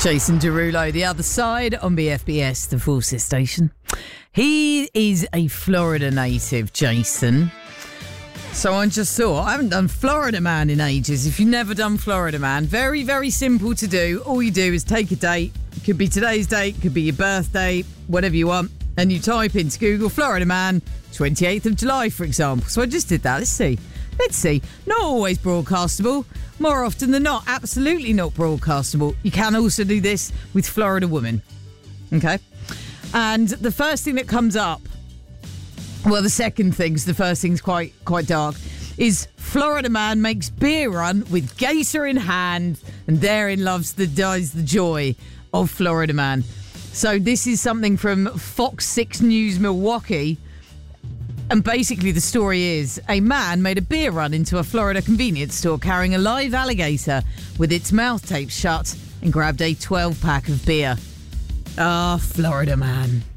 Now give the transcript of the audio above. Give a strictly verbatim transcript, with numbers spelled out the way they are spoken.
Jason Derulo, The Other Side on B F B S, the Forces Station. He is a Florida native, Jason. So I just thought, I haven't done Florida Man in ages. If you've never done Florida Man, very, very simple to do. All you do is take a date. It could be today's date, could be your birthday, whatever you want. And you type into Google Florida Man, twenty-eighth of July, for example. So I just did that. Let's see. Let's see. Not always broadcastable. More often than not, absolutely not broadcastable. You can also do this with Florida Woman. Okay? And the first thing that comes up, well, the second thing, 'cause the first thing's quite quite dark, is Florida man makes beer run with gator in hand, and therein loves the dies the joy of Florida man. So this is something from Fox six News Milwaukee. And basically the story is a man made a beer run into a Florida convenience store carrying a live alligator with its mouth taped shut and grabbed a twelve pack of beer. Ah, Florida man.